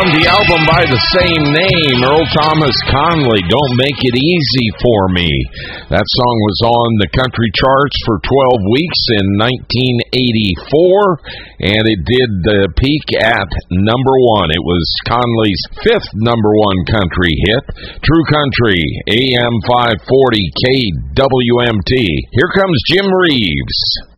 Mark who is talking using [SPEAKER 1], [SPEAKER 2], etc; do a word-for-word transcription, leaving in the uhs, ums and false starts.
[SPEAKER 1] from the album by the same name, Earl Thomas Conley, Don't Make It Easy for Me. That song was on the country charts for twelve weeks in nineteen eighty-four, and it did uh, peak at number one. It was Conley's fifth number one country hit. True Country, A M five forty K W M T. Here comes Jim Reeves.